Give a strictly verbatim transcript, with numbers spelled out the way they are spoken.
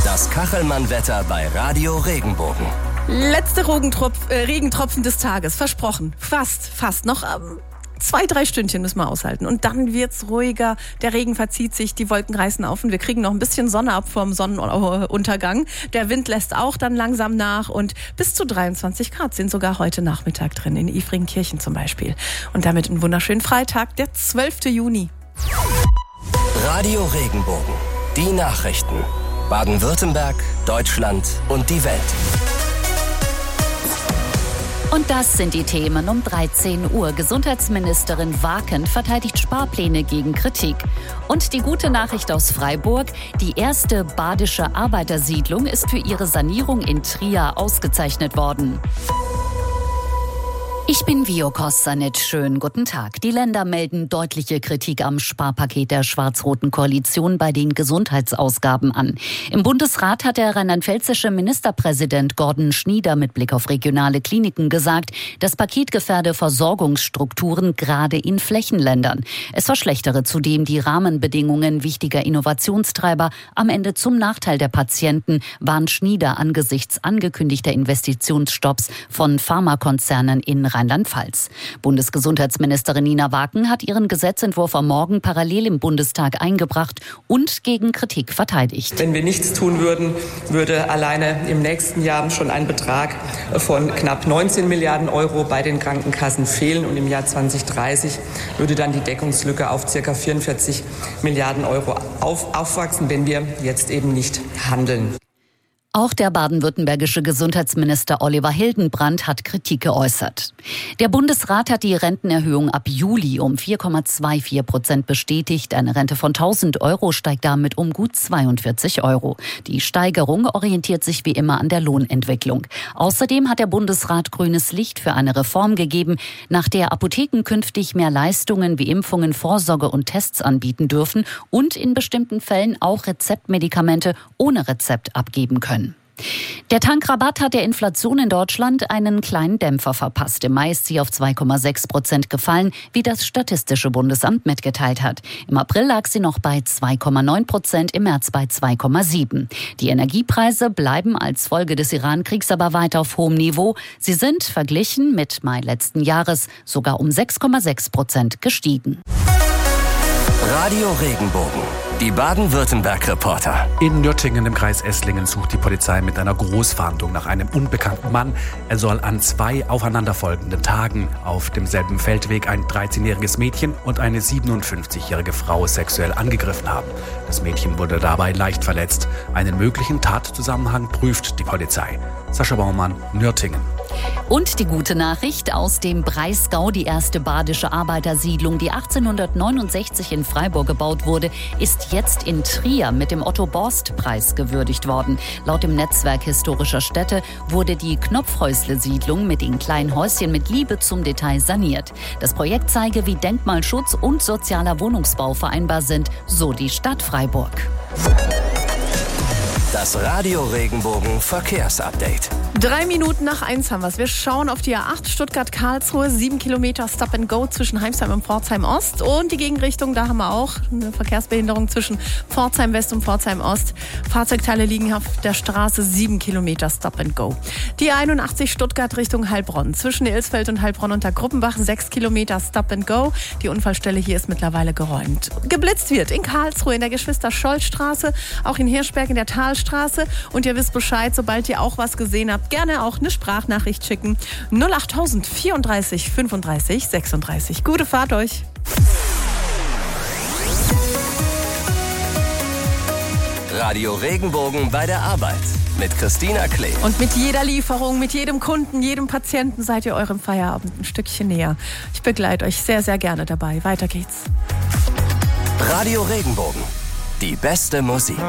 Das Kachelmann-Wetter bei Radio Regenbogen. Letzte Regentropf, äh, Regentropfen des Tages, versprochen. Fast, fast. Noch ähm, zwei, drei Stündchen müssen wir aushalten. Und dann wird's ruhiger, der Regen verzieht sich, die Wolken reißen auf und wir kriegen noch ein bisschen Sonne ab vorm Sonnenuntergang. Der Wind lässt auch dann langsam nach und bis zu dreiundzwanzig Grad sind sogar heute Nachmittag drin, in Ifringenkirchen zum Beispiel. Und damit einen wunderschönen Freitag, der zwölften Juni. Radio Regenbogen. Die Nachrichten. Baden-Württemberg, Deutschland und die Welt. Und das sind die Themen um dreizehn Uhr. Gesundheitsministerin Waken verteidigt Sparpläne gegen Kritik. Und die gute Nachricht aus Freiburg: Die erste badische Arbeitersiedlung ist für ihre Sanierung in Trier ausgezeichnet worden. Ich bin Vio Kossanitsch. Schönen guten Tag. Die Länder melden deutliche Kritik am Sparpaket der schwarz-roten Koalition bei den Gesundheitsausgaben an. Im Bundesrat hat der rheinland-pfälzische Ministerpräsident Gordon Schnieder mit Blick auf regionale Kliniken gesagt, das Paket gefährde Versorgungsstrukturen gerade in Flächenländern. Es verschlechtere zudem die Rahmenbedingungen wichtiger Innovationstreiber am Ende zum Nachteil der Patienten, warnt Schnieder angesichts angekündigter Investitionsstopps von Pharmakonzernen in Rheinland-Pfalz. Bundesgesundheitsministerin Nina Waken hat ihren Gesetzentwurf am Morgen parallel im Bundestag eingebracht und gegen Kritik verteidigt. Wenn wir nichts tun würden, würde alleine im nächsten Jahr schon ein Betrag von knapp neunzehn Milliarden Euro bei den Krankenkassen fehlen und im Jahr zwanzig dreißig würde dann die Deckungslücke auf ca. vierundvierzig Milliarden Euro auf, aufwachsen, wenn wir jetzt eben nicht handeln. Auch der baden-württembergische Gesundheitsminister Oliver Hildenbrand hat Kritik geäußert. Der Bundesrat hat die Rentenerhöhung ab Juli um vier Komma vierundzwanzig Prozent bestätigt. Eine Rente von tausend Euro steigt damit um gut zweiundvierzig Euro. Die Steigerung orientiert sich wie immer an der Lohnentwicklung. Außerdem hat der Bundesrat grünes Licht für eine Reform gegeben, nach der Apotheken künftig mehr Leistungen wie Impfungen, Vorsorge und Tests anbieten dürfen und in bestimmten Fällen auch Rezeptmedikamente ohne Rezept abgeben können. Der Tankrabatt hat der Inflation in Deutschland einen kleinen Dämpfer verpasst. Im Mai ist sie auf zwei Komma sechs Prozent gefallen, wie das Statistische Bundesamt mitgeteilt hat. Im April lag sie noch bei zwei Komma neun Prozent, im März bei zwei Komma sieben. Die Energiepreise bleiben als Folge des Iran-Kriegs aber weiter auf hohem Niveau. Sie sind verglichen mit Mai letzten Jahres sogar um sechs Komma sechs Prozent gestiegen. Radio Regenbogen. Die Baden-Württemberg-Reporter. In Nürtingen im Kreis Esslingen sucht die Polizei mit einer Großfahndung nach einem unbekannten Mann. Er soll an zwei aufeinanderfolgenden Tagen auf demselben Feldweg ein dreizehnjähriges Mädchen und eine siebenundfünfzigjährige Frau sexuell angegriffen haben. Das Mädchen wurde dabei leicht verletzt. Einen möglichen Tatzusammenhang prüft die Polizei. Sascha Baumann, Nürtingen. Und die gute Nachricht aus dem Breisgau: Die erste badische Arbeitersiedlung, die achtzehnhundertneunundsechzig in Freiburg gebaut wurde, ist jetzt in Trier mit dem Otto-Borst-Preis gewürdigt worden. Laut dem Netzwerk historischer Städte wurde die Knopfhäusle-Siedlung mit den kleinen Häuschen mit Liebe zum Detail saniert. Das Projekt zeige, wie Denkmalschutz und sozialer Wohnungsbau vereinbar sind, so die Stadt Freiburg. Das Radio Regenbogen Verkehrsupdate. Drei Minuten nach eins haben wir es. Wir schauen auf die A acht Stuttgart-Karlsruhe. Sieben Kilometer Stop and Go zwischen Heimsheim und Pforzheim Ost. Und die Gegenrichtung, da haben wir auch eine Verkehrsbehinderung zwischen Pforzheim West und Pforzheim Ost. Fahrzeugteile liegen auf der Straße. Sieben Kilometer Stop and Go. Die einundachtzig Stuttgart Richtung Heilbronn. Zwischen Ilsfeld und Heilbronn unter Gruppenbach. Sechs Kilometer Stop and Go. Die Unfallstelle hier ist mittlerweile geräumt. Geblitzt wird in Karlsruhe in der Geschwister-Scholl-Straße. Auch in Hirschberg in der Talstraße. Und ihr wisst Bescheid, sobald ihr auch was gesehen habt, gerne auch eine Sprachnachricht schicken. null achttausend vierunddreißig fünfunddreißig sechsunddreißig. Gute Fahrt euch. Radio Regenbogen bei der Arbeit mit Christina Klee. Und mit jeder Lieferung, mit jedem Kunden, jedem Patienten seid ihr eurem Feierabend ein Stückchen näher. Ich begleite euch sehr, sehr gerne dabei. Weiter geht's. Radio Regenbogen. Die beste Musik.